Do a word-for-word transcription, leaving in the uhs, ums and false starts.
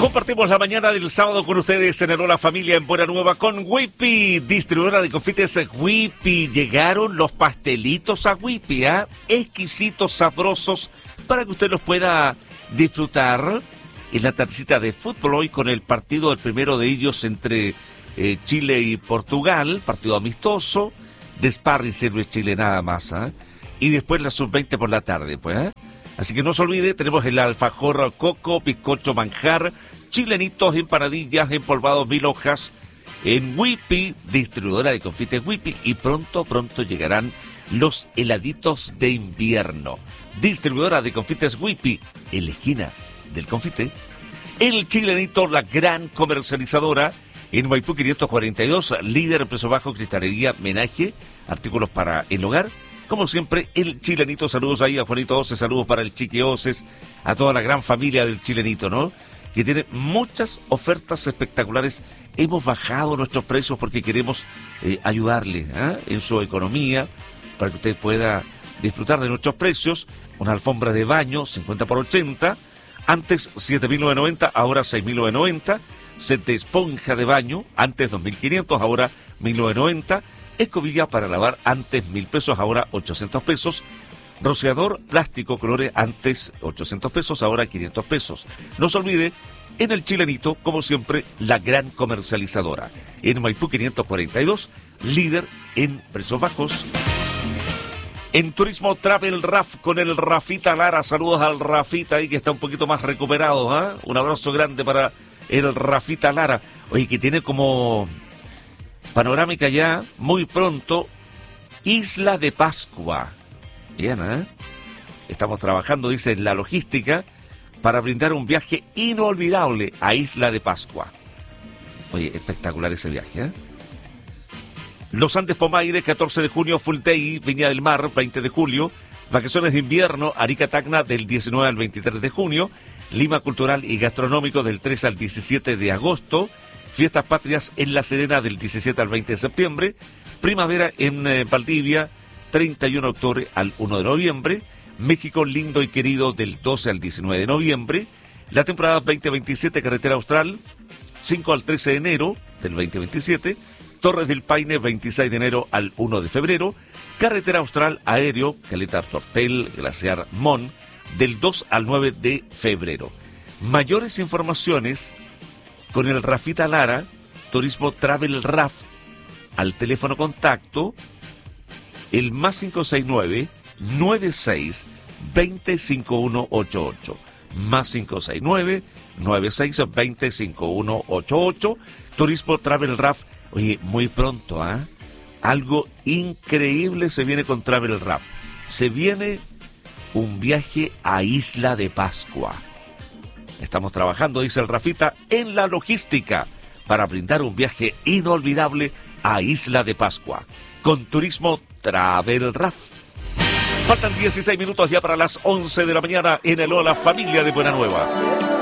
Compartimos la mañana del sábado con ustedes en el Hola Familia en Buena Nueva con Whippy, distribuidora de confites Whippy. Llegaron los pastelitos a Whippy, ¿eh? Exquisitos, sabrosos, para que usted los pueda disfrutar en la tardecita de fútbol hoy con el partido, el primero de ellos entre eh, Chile y Portugal, partido amistoso, de sparring sirve Chile nada más, ¿eh? Y después la sub veinte por la tarde, pues, ¿eh? Así que no se olvide, tenemos el alfajor coco, bizcocho manjar, chilenitos, empanadillas, empolvados, mil hojas, en Whippy, distribuidora de confites Whippy, y pronto, pronto llegarán los heladitos de invierno. Distribuidora de confites Whippy, en la esquina del confite. El Chilenito, la gran comercializadora, en Maipú quinientos cuarenta y dos, líder en precio bajo, cristalería, menaje, artículos para el hogar. Como siempre, el Chilenito, saludos ahí a Juanito Oces, saludos para el Chiqui Oces, a toda la gran familia del Chilenito, ¿no? Que tiene muchas ofertas espectaculares. Hemos bajado nuestros precios porque queremos eh, ayudarle ¿eh? en su economía, para que usted pueda disfrutar de nuestros precios. Una alfombra de baño, cincuenta por ochenta, antes siete mil novecientos noventa, ahora seis mil novecientos noventa. Set de esponja de baño, antes dos mil quinientos, ahora mil novecientos noventa. Escobilla para lavar, antes mil pesos, ahora ochocientos pesos. Rociador plástico colores, antes ochocientos pesos, ahora quinientos pesos. No se olvide, en el Chilenito, como siempre, la gran comercializadora. En Maipú quinientos cuarenta y dos, líder en precios bajos. En Turismo Travel Raf con el Rafita Lara. Saludos al Rafita ahí que está un poquito más recuperado, ¿eh? Un abrazo grande para el Rafita Lara. Oye, que tiene como panorámica ya, muy pronto, Isla de Pascua. Bien, ¿eh? Estamos trabajando, dice, en la logística para brindar un viaje inolvidable a Isla de Pascua. Oye, espectacular ese viaje, ¿eh? Los Andes Pomaire, catorce de junio, Full Day, Viña del Mar, veinte de julio. Vacaciones de invierno, Arica Tacna, del diecinueve al veintitrés de junio. Lima Cultural y Gastronómico, del tres al diecisiete de agosto. Fiestas Patrias en La Serena, del diecisiete al veinte de septiembre. Primavera en eh, Valdivia, treinta y uno de octubre al uno de noviembre. México lindo y querido, del doce al diecinueve de noviembre. La temporada veinte veintisiete, Carretera Austral, cinco al trece de enero del veinte veintisiete. Torres del Paine, veintiséis de enero al uno de febrero. Carretera Austral Aéreo, Caleta Tortel, Glaciar Mon, del dos al nueve de febrero. Mayores informaciones con el Rafita Lara, Turismo Travel Raf, al teléfono contacto, el más cinco seis nueve, nueve seis, veinte, cincuenta y uno ochenta y ocho. Más cinco seis nueve, nueve seis, veinte, cincuenta y uno ochenta y ocho. Turismo Travel Raf. Oye, muy pronto, ¿ah? ¿eh? Algo increíble se viene con Travel Raf. Se viene un viaje a Isla de Pascua. Estamos trabajando, dice el Rafita, en la logística para brindar un viaje inolvidable a Isla de Pascua. Con Turismo Travel Raf. Faltan dieciséis minutos ya para las once de la mañana en el Hola Familia de Buena Nueva.